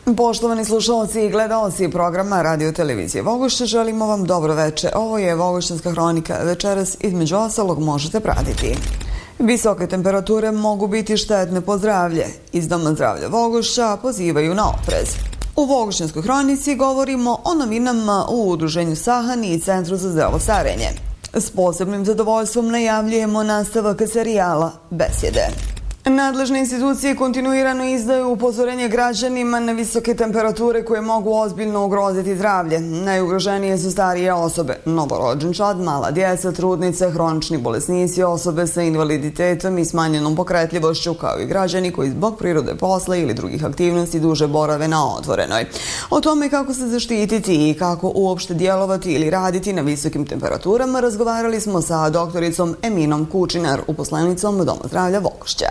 Poštovani slušalci i gledalci programa Radio Televizije Vogošće, želimo vam dobro veče. Ovo je Vogošćanska hronika. Večeras između ostalog možete pratiti. Visoke temperature mogu biti štetne po zdravlje. Iz Doma zdravlja Vogošća pozivaju na oprez. U Vogošćanskoj hronici govorimo o novinama u Udruženju Sahani i Centru za zdravo starenje. S posebnim zadovoljstvom najavljujemo nastavak serijala Besjede. Nadležne institucije kontinuirano izdaju upozorenje građanima na visoke temperature koje mogu ozbiljno ugroziti zdravlje. Najugroženije su starije osobe, novorođenčad, mala djeca, trudnice, hronični bolesnici, osobe sa invaliditetom i smanjenom pokretljivošću, kao i građani koji zbog prirode posla ili drugih aktivnosti duže borave na otvorenoj. O tome kako se zaštititi i kako uopšte djelovati ili raditi na visokim temperaturama razgovarali smo sa doktoricom Eminom Kučinar, uposlenicom Doma zdravlja Vogošća.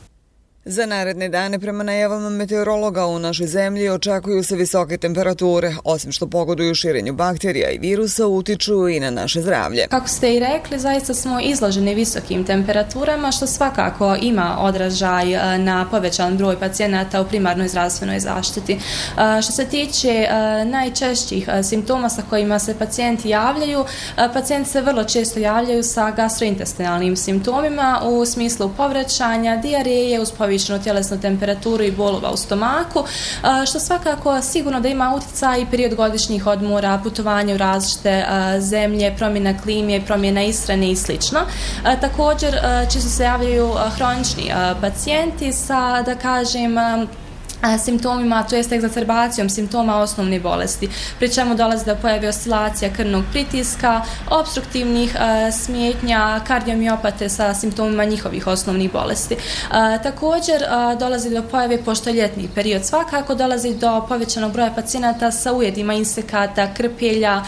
Za naredne dane, prema najavama meteorologa, u našoj zemlji očekuju se visoke temperature. Osim što pogoduju širenju bakterija i virusa, utiču i na naše zdravlje. Kako ste i rekli, zaista smo izloženi visokim temperaturama, što svakako ima odražaj na povećan broj pacijenata u primarnoj zdravstvenoj zaštiti. Što se tiče najčešćih simptoma sa kojima se pacijenti javljaju, pacijenti se vrlo često javljaju sa gastrointestinalnim simptomima u smislu povraćanja, dijareje uz povišenu tjelesnu temperaturu i bolova u stomaku, što svakako sigurno da ima utjecaj i period godišnjih odmora, putovanja u različite zemlje, promjena klime, promjena ishrane i sl. Također često se javljaju hronični pacijenti sa, da kažem, simptomima, to jest egzacerbacijom simptoma osnovne bolesti, pri čemu dolazi do pojave oscilacija krvnog pritiska, opstruktivnih smetnja, kardiomiopate sa simptomima njihovih osnovnih bolesti. Također dolazi do pojave, pošto je ljetni period, svakako dolazi do povećanog broja pacijenata sa ujedima insekata, krpelja,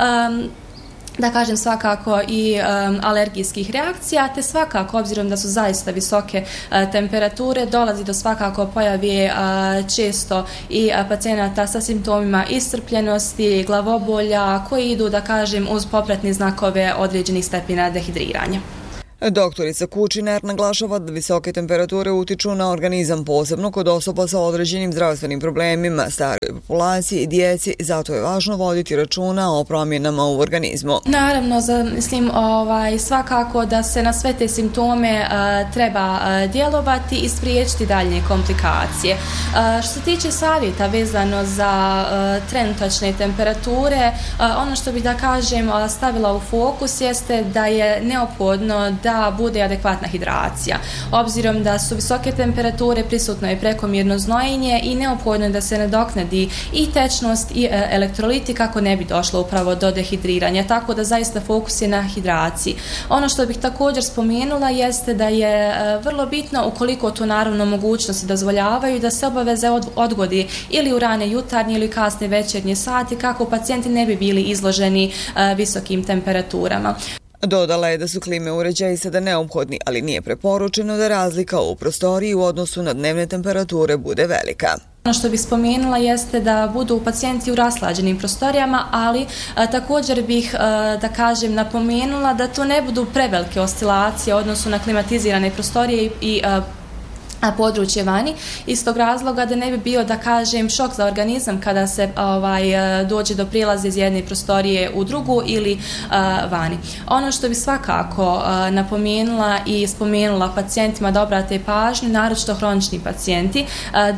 da kažem svakako i alergijskih reakcija, te svakako, obzirom da su zaista visoke temperature, dolazi do svakako pojave često i pacijenata sa simptomima iscrpljenosti, glavobolja, koji idu, da kažem, uz popratne znakove određenih stepena dehidriranja. Doktorica Kučinar naglašava da visoke temperature utiču na organizam, posebno kod osoba sa određenim zdravstvenim problemima, starijoj populaciji i djeci, zato je važno voditi računa o promjenama u organizmu. Naravno, mislim svakako da se na sve te simptome treba djelovati i spriječiti daljnje komplikacije. Što se tiče savjeta vezano za trenutačne temperature, ono što bih, da kažem, stavila u fokus jeste da je neophodno da bude adekvatna hidracija. Obzirom da su visoke temperature, prisutno je prekomjerno znojenje i neophodno je da se nadoknadi i tečnost i elektroliti kako ne bi došlo upravo do dehidriranja, tako da zaista fokus je na hidraciji. Ono što bih također spomenula jeste da je vrlo bitno, ukoliko to naravno mogućnosti dozvoljavaju, da se obaveze odgodi ili u rane jutarnje ili kasne večernje sati kako pacijenti ne bi bili izloženi visokim temperaturama. Dodala je da su klime uređaji sada neophodni, ali nije preporučeno da razlika u prostoriji u odnosu na dnevne temperature bude velika. Ono što bih spomenula jeste da budu pacijenti u raslađenim prostorijama, ali također bih, da kažem, napomenula da to ne budu prevelike oscilacije u odnosu na klimatizirane prostorije i područje vani, iz tog razloga da ne bi bio, da kažem, šok za organizam kada se dođe do prilaza iz jedne prostorije u drugu ili vani. Ono što bi svakako napomenula i spomenula pacijentima da obrate pažnju, naročito hronični pacijenti,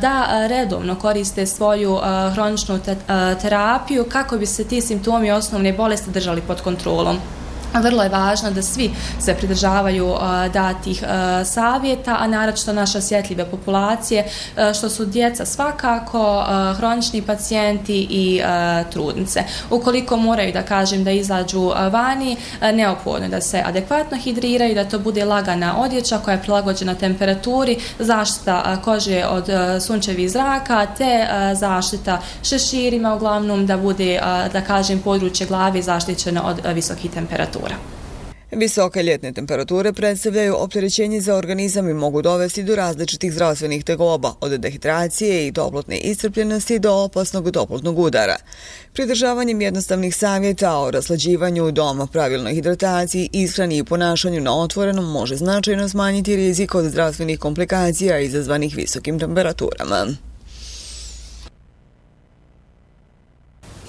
da redovno koriste svoju hroničnu terapiju kako bi se ti simptomi osnovne bolesti držali pod kontrolom. Vrlo je važno da svi se pridržavaju datih savjeta, a naročito naše osjetljive populacije, što su djeca svakako, hronični pacijenti i trudnice. Ukoliko moraju, da kažem, da izađu vani, neophodno je da se adekvatno hidriraju, da to bude lagana odjeća koja je prilagođena temperaturi, zaštita kože od sunčevih zraka, te zaštita šeširima, uglavnom da bude, da kažem, područje glave zaštićeno od visokih temperatura. Visoke ljetne temperature predstavljaju opterećenje za organizam i mogu dovesti do različitih zdravstvenih tegoba, od dehidracije i toplotne iscrpljenosti do opasnog toplotnog udara. Pridržavanjem jednostavnih savjeta o raslađivanju doma, pravilnoj hidrataciji, ishrani i ponašanju na otvorenom može značajno smanjiti rizik od zdravstvenih komplikacija izazvanih visokim temperaturama.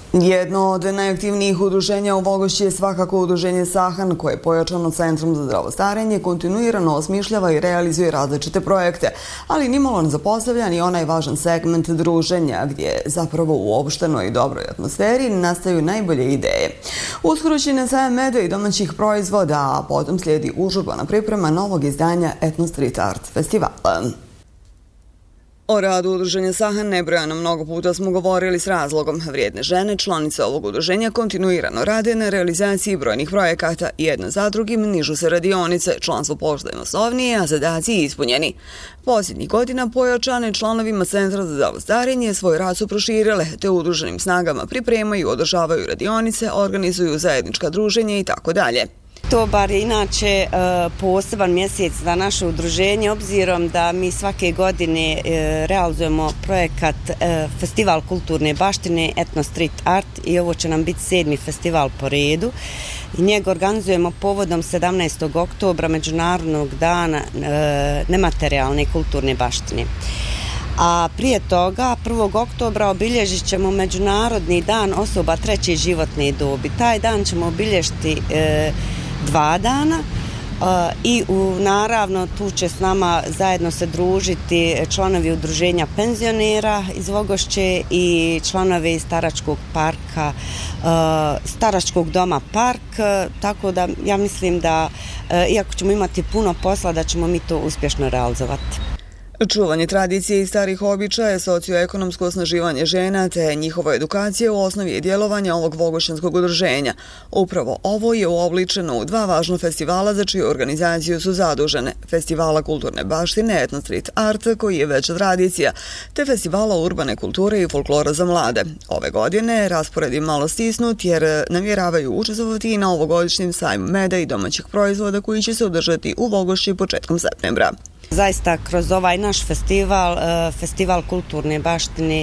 Jedno od najaktivnijih udruženja u Vogošći je svakako udruženje Sahan, koje je pojačano Centrom za zdravo starenje, kontinuirano osmišljava i realizuje različite projekte, ali nimalo ne zapostavlja ni onaj važan segment druženja, gdje zapravo u opštenoj i dobroj atmosferi nastaju najbolje ideje. Uskoro će na sajam meda i domaćih proizvoda, a potom slijedi užurbana priprema novog izdanja Etno Street Art festivala. O radu udruženja Sahan nebrojano mnogo puta smo govorili s razlogom. Vrijedne žene, članice ovog udruženja, kontinuirano rade na realizaciji brojnih projekata. Jedna za drugim nižu se radionice, članstvo postaje masovnije, a zadaci ispunjeni. Posljednjih godina pojačane članovima Centra za zdravo starenje svoj rad su proširile, te udruženim snagama pripremaju, održavaju radionice, organizuju zajednička druženja i tako dalje. Oktobar je inače poseban mjesec za naše udruženje, obzirom da mi svake godine realizujemo projekat Festival kulturne baštine Etno Street Art i ovo će nam biti 7. festival po redu. I njega organizujemo povodom 17. oktobra, Međunarodnog dana nematerijalne kulturne baštine. A prije toga, 1. oktobra, obilježit ćemo Međunarodni dan osoba treće životne dobi. Taj dan ćemo obilježiti 2 dana i naravno tu će s nama zajedno se družiti članovi udruženja penzionera iz Vogošće i članovi iz Staračkog parka, Staračkog doma Park, tako da ja mislim da iako ćemo imati puno posla da ćemo mi to uspješno realizovati. Čuvanje tradicije i starih običaja, socioekonomsko osnaživanje žena te njihova edukacija u osnovi je djelovanja ovog vogošćanskog udruženja. Upravo ovo je uobličeno u 2 važna festivala za čiju organizaciju su zadužene. Festivala kulturne baštine Etno Street Art, koji je veća tradicija, te festivala urbane kulture i folklora za mlade. Ove godine raspored je malo stisnut jer namjeravaju učestvovati i na ovogodišnjem sajmu meda i domaćih proizvoda koji će se održati u Vogošći početkom septembra. Zaista kroz ovaj naš festival kulturne baštine,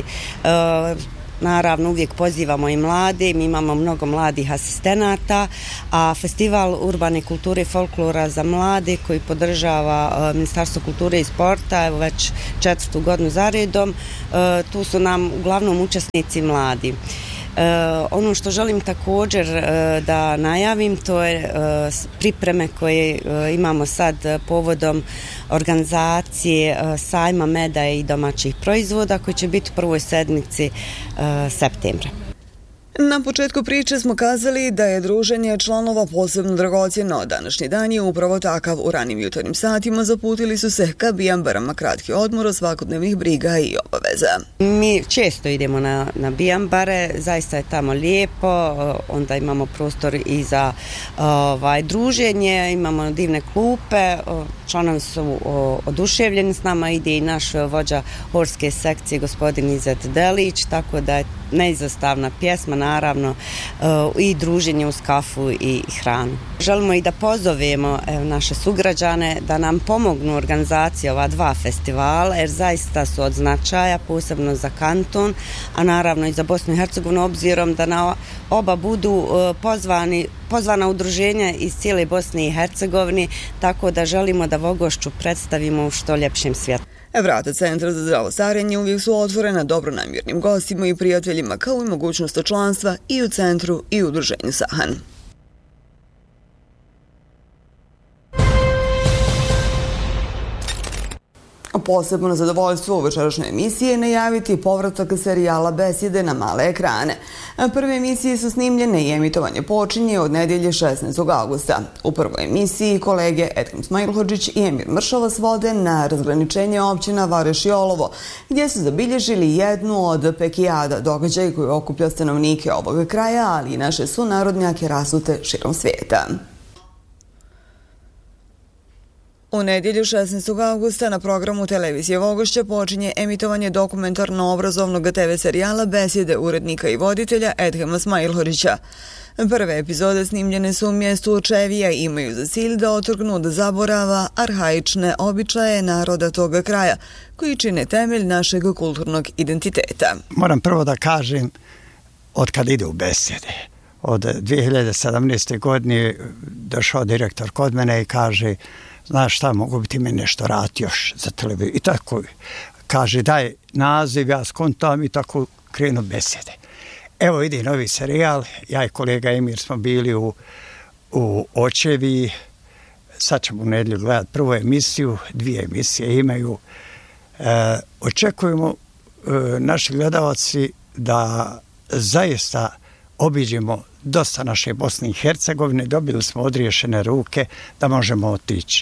naravno uvijek pozivamo i mlade, mi imamo mnogo mladih asistenata, a festival urbane kulture i folklora za mlade koji podržava Ministarstvo kulture i sporta, evo već 4. godinu za redom, tu su nam uglavnom učesnici mladi. Ono što želim također da najavim, to je pripreme koje imamo sad povodom organizacije sajma meda i domaćih proizvoda koji će biti u prvoj sedmici septembra. Na početku priče smo kazali da je druženje članova posebno dragocjeno. Današnji dan je upravo takav. U ranim jutarnjim satima zaputili su se ka Bijambarama, kratki odmor od svakodnevnih briga i obaveza. Mi često idemo na Bijambare, zaista je tamo lijepo, onda imamo prostor i za druženje, imamo divne klupe, članovi su oduševljeni s nama, ide i naš vođa horske sekcije, gospodin Izet Delić, tako da je neizostavna pjesma, naravno i druženje uz kafu i hranu. Želimo i da pozovemo naše sugrađane da nam pomognu u organizaciji ova 2 festivala, jer zaista su od značaja, posebno za kanton, a naravno i za Bosnu i Hercegovinu, obzirom da na oba budu pozvana udruženja iz cijele Bosne i Hercegovine, tako da želimo da Vogošću predstavimo u što ljepšem svijetu. Vrata Centra za zdravo starenje uvijek su otvorena dobronamjernim gostima i prijateljima, kao i mogućnost članstva i u centru i u udruženju Sahan. Posebno zadovoljstvo u večerašnjoj emisiji je najaviti povratak serijala Besjede na male ekrane. Prve emisije su snimljene i emitovanje počinje od nedjelje 16. augusta. U prvoj emisiji kolege Edhem Smajlhodžić i Emir Mršavac vode na razgraničenje općina Vareš i Olovo, gdje su zabilježili jednu od pekijada, događaj koji okuplja stanovnike ovog kraja, ali i naše sunarodnjake rasute širom svijeta. U nedjelju 16. augusta na programu televizije Vogošća počinje emitovanje dokumentarno-obrazovnog TV serijala Besjede urednika i voditelja Edhema Smajlhorića. Prve epizode snimljene su u mjestu Čevija i imaju za cilj da otrgnu od zaborava arhaične običaje naroda toga kraja, koji čine temelj našeg kulturnog identiteta. Moram prvo da kažem, od kada ide u Besjede, od 2017. godine došao direktor kod mene i kaže: znaš šta, mogu bi ti me nešto raditi još za televiziju. I tako kaže, daj naziv, ja skontam i tako krenu Besjede. Evo ide novi serijal, ja i kolega Emir smo bili u Očevi, sad ćemo u nedjelju gledati prvu emisiju, 2 emisije imaju. Očekujemo naši gledalci da zaista obiđemo dosta naše Bosne i Hercegovine, dobili smo odriješene ruke da možemo otići.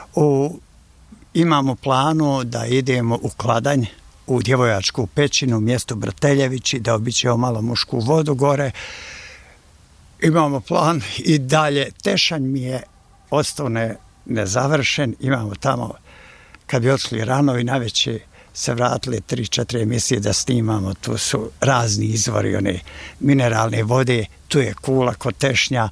Imamo planu da idemo u Kladanj, u Djevojačku pećinu, u mjestu Brateljevići, da obićemo malo Mušku vodu gore. Imamo plan i dalje. Tešanj mi je ostao nezavršen. Imamo tamo, kad bi otišli rano i navečer se vratili 3-4 emisije da snimamo. Tu su razni izvori, one mineralne vode. Tu je Kula kod Tešnja,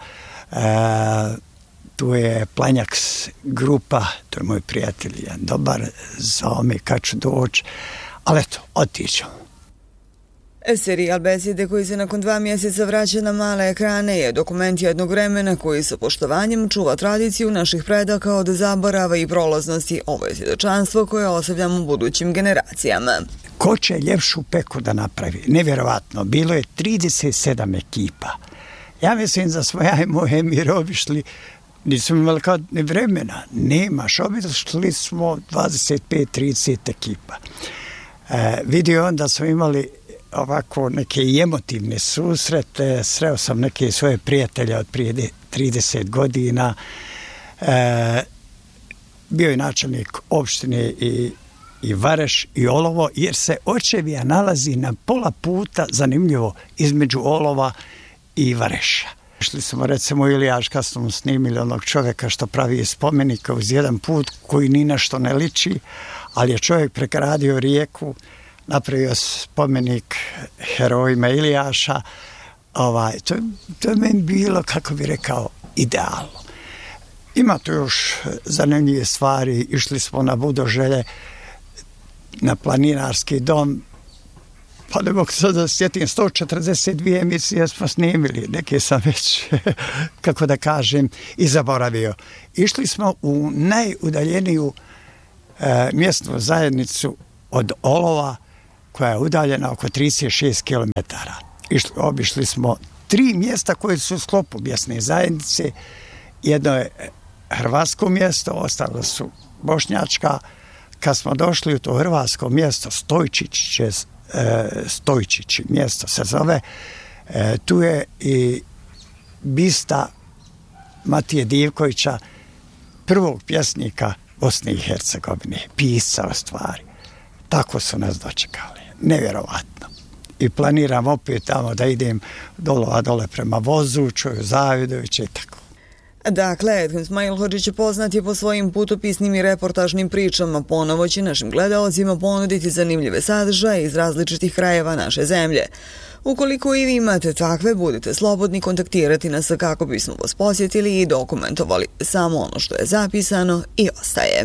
tu je Planjaks grupa, to je moj prijatelj, jedan dobar, zao me kad ću doći. Ali eto, otićemo. Serijal Besjede koji se nakon 2 mjeseca vraća na male ekrane je dokument jednog vremena koji sa poštovanjem čuva tradiciju naših predaka od zaborava i prolaznosti. Ovo je svjedočanstvo koje ostavljamo budućim generacijama. Ko će ljepšu peku da napravi? Nevjerovatno, bilo je 37 ekipa. Ja mislim da smo ja i moj Emir obišli, nismo imali kao ni vremena, nemaš, obišli smo 25-30 ekipa. Vidio on da smo imali ovako neke emotivne susrete, sreo sam neke svoje prijatelje od prije 30 godina, bio je načelnik opštine i Vareš i Olovo, jer se Očevija nalazi na pola puta, zanimljivo, između Olova i Vareša. Išli smo recimo u Ilijaš kad smo snimili onog čovjeka što pravi spomenika uz jedan put koji ni na što ne liči, ali je čovjek prekradio rijeku, napravio spomenik herojima Ilijaša. To je meni bilo, kako bi rekao, idealno. Ima tu još zanimljive stvari. Išli smo na Budoželje, na planinarski dom, pa ne mogu sad da sjetim, 142 emisije smo snimili, neke sam već, kako da kažem, i zaboravio. Išli smo u najudaljeniju mjesnu zajednicu od Olova, koja je udaljena oko 36 km. Obišli smo 3 mjesta koje su u sklopu mjesne zajednice. Jedno je hrvatsko mjesto, ostalo su bošnjačka. Kad smo došli u to hrvatsko mjesto, Stojčići mjesto se zove, tu je i bista Matije Divkovića, prvog pjesnika Bosne i Hercegovine, pisca o stvari. Tako su nas dočekali, nevjerovatno. I planiram opet tamo da idem dole prema Vozuću, Zavidoviću i tako. Dakle, Edhem Smajlhodžić je poznat po svojim putopisnim i reportažnim pričama. Ponovo će našim gledalcima ponuditi zanimljive sadržaje iz različitih krajeva naše zemlje. Ukoliko i vi imate takve, budite slobodni kontaktirati nas kako bismo vas posjetili i dokumentovali samo ono što je zapisano i ostaje.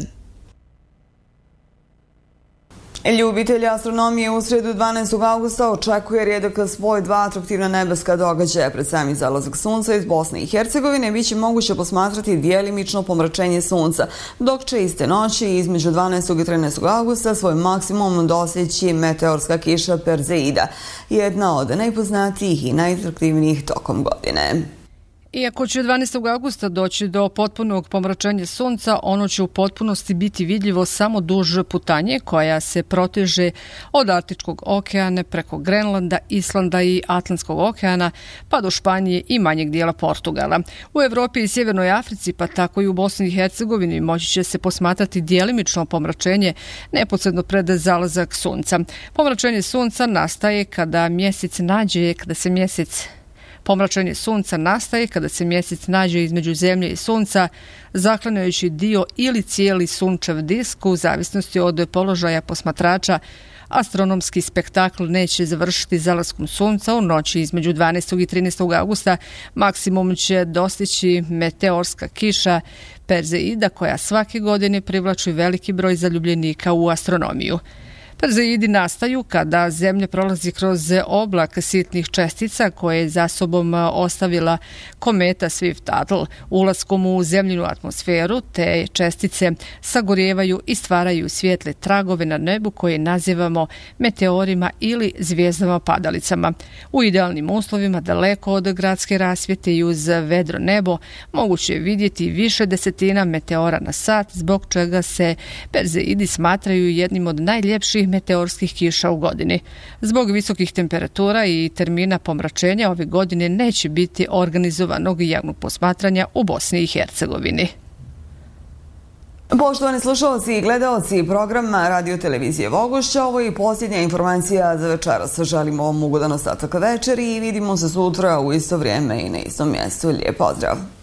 Ljubitelji astronomije u sredu 12. augusta očekuje rijedak spoj 2 atraktivna nebeska događaja. Pred sami zalazak sunca iz Bosne i Hercegovine biće moguće posmatrati dijelimično pomračenje sunca, dok će iste noći između 12. i 13. augusta svoj maksimum doseći meteorska kiša Perzeida, jedna od najpoznatijih i najatraktivnijih tokom godine. Iako će 12. augusta doći do potpunog pomračenja sunca, ono će u potpunosti biti vidljivo samo duž putanje koja se proteže od Arktičkog okeana preko Grenlanda, Islanda i Atlantskog okeana pa do Španije i manjeg dijela Portugala. U Evropi i Sjevernoj Africi, pa tako i u Bosni i Hercegovini, moći će se posmatrati dijelimično pomračenje neposredno pred zalazak sunca. Pomračenje sunca nastaje kada Pomračenje sunca nastaje kada se mjesec nađe između zemlje i sunca, zaklanjajući dio ili cijeli sunčev disk u zavisnosti od položaja posmatrača. Astronomski spektakl neće završiti zalaskom sunca u noći između 12. i 13. augusta. Maksimum će dostići meteorska kiša Perzeida koja svake godine privlači veliki broj zaljubljenika u astronomiju. Perzeidi nastaju kada Zemlja prolazi kroz oblak sitnih čestica koje je za sobom ostavila kometa Swift-Tuttle. Ulaskom u Zemljinu atmosferu te čestice sagorijevaju i stvaraju svijetle tragove na nebu koje nazivamo meteorima ili zvijezdama padalicama. U idealnim uslovima daleko od gradske rasvjete i uz vedro nebo moguće je vidjeti više desetina meteora na sat, zbog čega se Perzeidi smatraju jednim od najljepših meteorskih kiša u godini. Zbog visokih temperatura i termina pomračenja ove godine neće biti organizovanog javnog posmatranja u Bosni i Hercegovini. Poštovani slušalci i gledaoci programa Radio Televizije Vogošća, ovo je i posljednja informacija za večeras. Želimo vam ugodan ostatak večeri i vidimo se sutra u isto vrijeme i na istom mjestu. Lijep pozdrav!